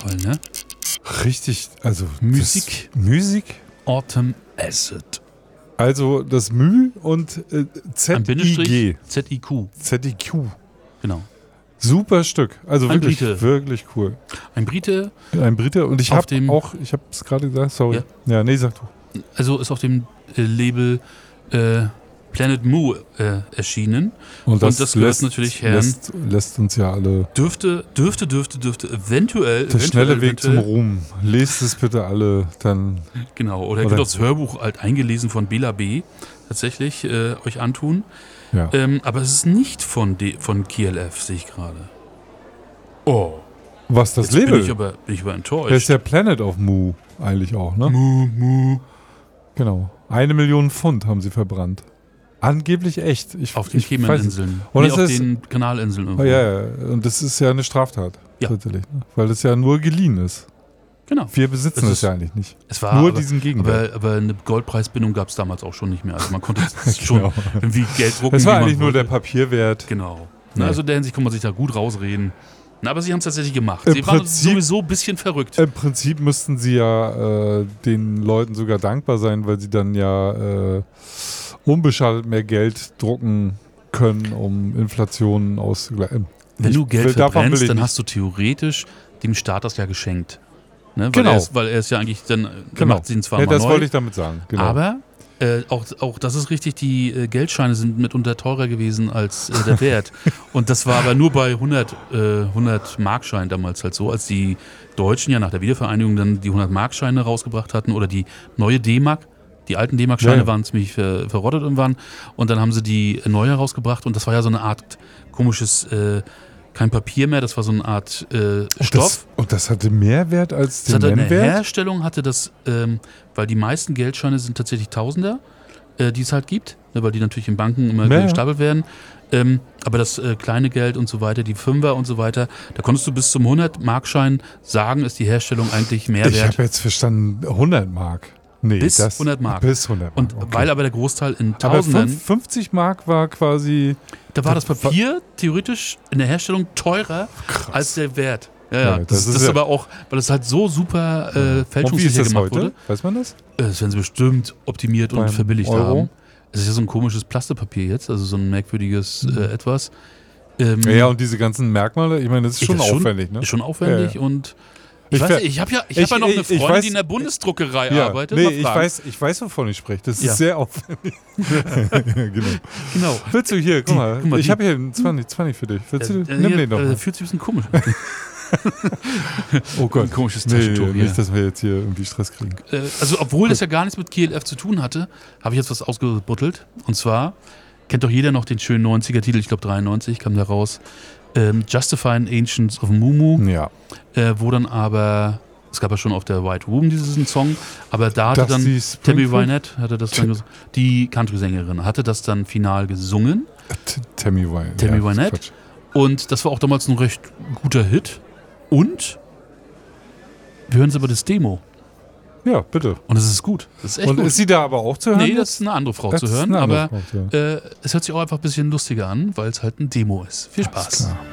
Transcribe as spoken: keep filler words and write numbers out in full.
Fall, ne? Richtig, also Musik. Das, Musik. Autumn Acid. Also das Mü und äh, Z I G. Z I Q. Z I Q. Genau. Super Stück. Also Ein wirklich, Brite. wirklich cool. Ein Brite. Ein Brite. Und ich Auf habe dem- auch, ich habe es gerade gesagt, sorry. Ja. Ja, nee, sag du. Also ist auf dem äh, Label äh, Planet Mu äh, erschienen. Und das, das gehört lässt, natürlich Herrn- lässt, lässt uns ja alle Dürfte, dürfte, dürfte, dürfte eventuell. der eventuell, schnelle Weg zum eventuell, Ruhm. Lest es bitte alle, dann Genau. Oder ihr Oder- könnt auch das Hörbuch halt eingelesen von Bela B. tatsächlich äh, euch antun. ja. Ähm, aber es ist nicht von, D von K L F, sehe ich gerade. Oh. Was, das Jetzt bin ich Label? aber, bin ich aber enttäuscht. Der ist ja Planet of Mu eigentlich auch, ne? Mu, mu. Genau. Eine Million Pfund haben sie verbrannt. Angeblich echt. Ich, Auf den ich weiß nicht. Cayman-Inseln. Und Nee, es auf ist- den Kanalinseln Oh, irgendwo. ja, ja, und das ist ja eine Straftat. Ja. Tatsächlich. Ne? Weil das ja nur geliehen ist. Genau. Wir besitzen Das das, ist- ja eigentlich nicht. Es war nur aber, diesen Gegenwert. aber, aber eine Goldpreisbindung gab es damals auch schon nicht mehr. Also man konnte schon Genau. irgendwie Geld drucken. Das war wie man eigentlich nur der wollte. Papierwert. Genau. Nee. Na, also in der Hinsicht kann man sich da gut rausreden. Na, aber sie haben es tatsächlich gemacht. Im Sie waren Prinzip- sowieso ein bisschen verrückt. Im Prinzip müssten sie ja äh, den Leuten sogar dankbar sein, weil sie dann ja äh, unbeschadet mehr Geld drucken können, um Inflation auszugleichen. Wenn Ich du Geld will- davon will verbrennst, ich dann nicht. hast du theoretisch dem Staat das ja geschenkt. Ne? Weil, Genau. er ist, weil er ist ja eigentlich, dann Genau. macht sie ihn zwar Ja, mal das neu, wollte ich damit sagen. Genau. aber äh, auch, auch das ist richtig, die äh, Geldscheine sind mitunter teurer gewesen als äh, der Wert. Und das war aber nur bei hundert, äh, hundert Markscheinen damals halt so, als die Deutschen ja nach der Wiedervereinigung dann die hundert Markscheine rausgebracht hatten oder die neue D-Mark. Die alten D-Mark-Scheine Ja, ja. waren ziemlich ver verrottet irgendwann und dann haben sie die neue rausgebracht und das war ja so eine Art komisches, äh, kein Papier mehr, das war so eine Art äh, und, Stoff. das, und das hatte mehr Wert als Das den hatte eine Nennwert? Herstellung, hatte das, ähm, weil die meisten Geldscheine sind tatsächlich Tausender, äh, die es halt gibt, ne, weil die natürlich in Banken immer Ja, ja. gestapelt werden. Ähm, aber das äh, kleine Geld und so weiter, die Fünfer und so weiter, da konntest du bis zum hundert-Markschein sagen, ist die Herstellung eigentlich mehr Ich wert. habe jetzt verstanden, hundert Mark. Nee, Bis das, hundert Mark. Bis hundert Mark. Und okay. weil aber der Großteil in aber Tausenden, fünf- fünfzig Mark war quasi da war das das- Papier theoretisch in der Herstellung teurer krass. als der Wert. Ja, ja, Ja, das, das das ist ist ja- aber auch, weil es halt so super äh, Und wie ist fälschungssicher das gemacht heute? wurde. Weiß man das? Äh, Das werden sie bestimmt optimiert und Beim verbilligt Euro? haben. Es ist ja so ein komisches Plastepapier jetzt, also so ein merkwürdiges äh, etwas. Ähm, Ja, ja, und diese ganzen Merkmale, ich meine, das ist schon das ist aufwendig, ne? Ist schon aufwendig Ja, und ich, Ich weiß ver- nicht, ich habe ja, ich ich- hab ja noch eine ich- ich Freundin, weiß- die in der Bundesdruckerei Ja, arbeitet. nee, Mal ich fragen. weiß, ich weiß, wovon ich spreche. Das ist Ja. sehr aufwendig. genau. Genau. Willst du hier, guck Die- mal, guck mal, ich die- habe hier einen zwanzig, zwanzig für dich. Willst du, Äh, nimm hier, den doch äh, mal. fühlt sich ein bisschen komisch. Oh Gott. Ein komisches Nee, Taschentuch hier. nicht, dass wir jetzt hier irgendwie Stress kriegen. Äh, also obwohl das ja gar nichts mit K L F zu tun hatte, habe ich jetzt was ausgebuttelt. Und zwar kennt doch jeder noch den schönen neunziger-Titel, ich glaube dreiundneunzig kam da raus, ähm, Justifying Ancients of Mumu, Ja. äh, wo dann aber, es gab ja schon auf der White Room diesen Song, aber da hatte Dusty dann Tammy Springfield? Wynette, hatte das dann ges- die Country-Sängerin, hatte das dann final gesungen T- Tammy Wynette. Tammy ja, Wynette? Quatsch. und das war auch damals ein recht guter Hit und wir hören jetzt aber das Demo Ja, bitte. und es ist gut, das ist echt Und gut. ist sie da aber auch zu hören? Nee, das ist eine andere Frau Das zu ist hören, eine andere aber Frau, ja. äh, es hört sich auch einfach ein bisschen lustiger an, weil es halt ein Demo ist. Viel Alles Spaß. klar.